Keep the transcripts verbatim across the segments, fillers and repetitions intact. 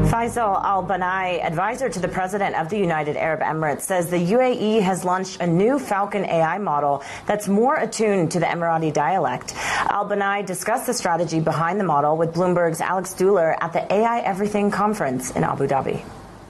Faisal Al-Banai, advisor to the president of the United Arab Emirates, says the U A E has launched a new Falcon A I model that's more attuned to the Emirati dialect. Al-Banai discussed the strategy behind the model with Bloomberg's Alex Duhler at the A I Everything conference in Abu Dhabi.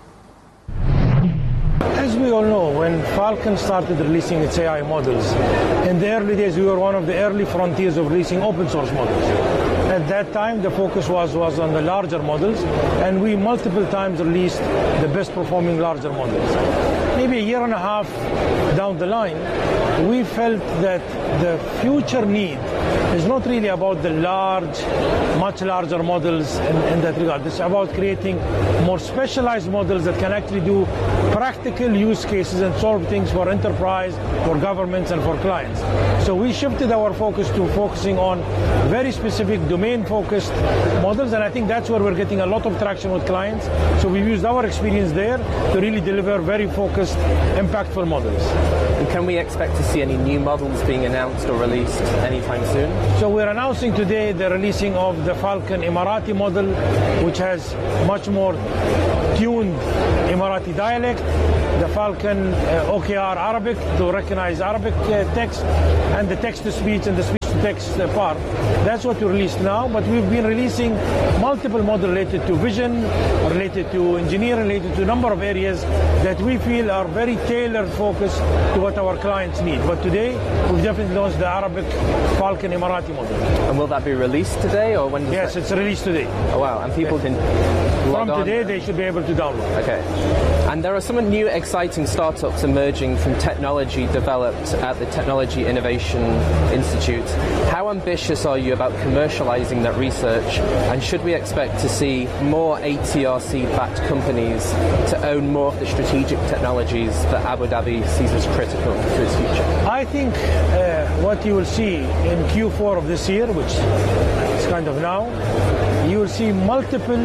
As we all know, when Falcon started releasing its A I models, in the early days we were one of the early frontiers of releasing open source models. At that time, the focus was, was on the larger models, and we multiple times released the best performing larger models. Maybe a year and a half down the line, we felt that the future need is not really about the large, much larger models in, in that regard. It's about creating more specialized models that can actually do practical use cases and solve things for enterprise, for governments, and for clients. So we shifted our focus to focusing on very specific domain-focused models, and I think that's where we're getting a lot of traction with clients. So we've used our experience there to really deliver very focused, impactful models. And can we expect to see any new models being announced or released anytime soon? So we're announcing today the releasing of the Falcon Emirati model, which has much more tuned Emirati dialect, the Falcon uh, O K R Arabic to recognize Arabic uh, text, and the text-to-speech and the speech-to-text uh, part. That's what we released now, but we've been releasing multiple models related to vision, related to engineering, related to a number of areas that we feel are very tailored focused to what our clients need. But today, we've definitely launched the Arabic Falcon Emirati model. And will that be released today, or when? Yes, that... it's released today. Oh wow! And people okay. can log From today, on. They should be able to download. Okay. And there are some new exciting startups emerging from technology developed at the Technology Innovation Institute. How ambitious are you about commercializing that research, and should we expect to see more A T R C-backed companies to own more of the strategic technologies that Abu Dhabi sees as critical to its future? I think uh, what you will see in Q four of this year, which is kind of now, you will see multiple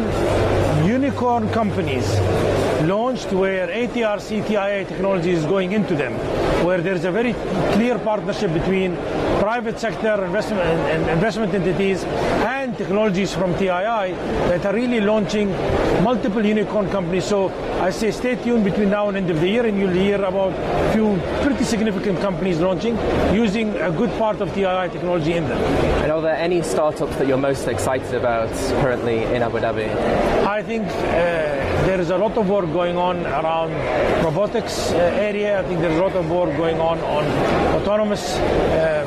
unicorn companies launched where A T R C T I A technology is going into them, where there's a very clear partnership between private sector investment and investment entities and technologies from T I I that are really launching multiple unicorn companies. So I say stay tuned between now and end of the year, and you'll hear about a few pretty significant companies launching using a good part of T I I technology in them. And are there any startups that you're most excited about currently in Abu Dhabi? I think uh, there is a lot of work going on around robotics uh, area. I think there's a lot of work going on on autonomous uh,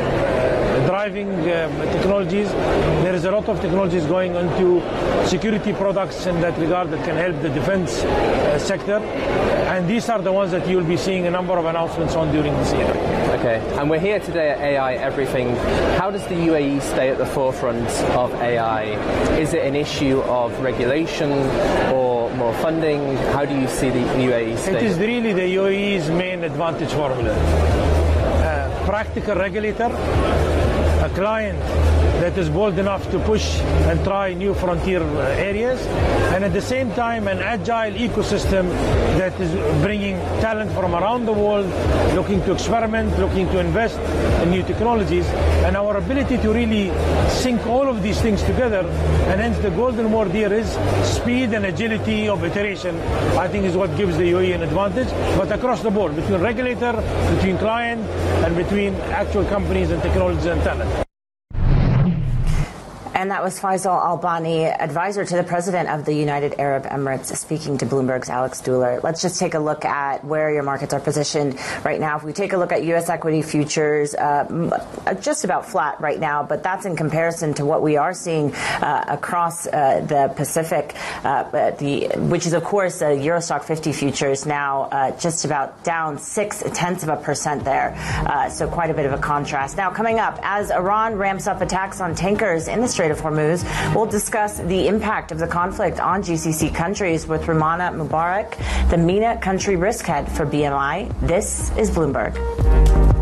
uh, driving uh, technologies. There is a lot of technologies going into security products in that regard that can help the defense uh, sector. And these are the ones that you'll be seeing a number of announcements on during this year. Okay, and we're here today at A I Everything. How does the U A E stay at the forefront of A I? Is it an issue of regulation or more funding? How do you see the U A E staying? It is really the U A E's main advantage formula. Uh, practical regulator, a client that is bold enough to push and try new frontier areas, and at the same time an agile ecosystem that is bringing talent from around the world, looking to experiment, looking to invest in new technologies, and our ability to really sync all of these things together, and hence the golden word here is speed and agility of iteration, I think is what gives the U A E an advantage, but across the board, between regulator, between client, and between actual companies and technologies and talent. And that was Faisal Al-Banai, advisor to the president of the United Arab Emirates, speaking to Bloomberg's Alex Duhler. Let's just take a look at where your markets are positioned right now. If we take a look at U S equity futures, uh, just about flat right now, but that's in comparison to what we are seeing uh, across uh, the Pacific, uh, the which is, of course, uh, Eurostock fifty futures now uh, just about down six tenths of a percent there. Uh, so quite a bit of a contrast. Now, coming up, as Iran ramps up attacks on tankers in the Strait of Hormuz, we'll discuss the impact of the conflict on G C C countries with Rumana Mubarak, the MENA country risk head for B M I. This is Bloomberg.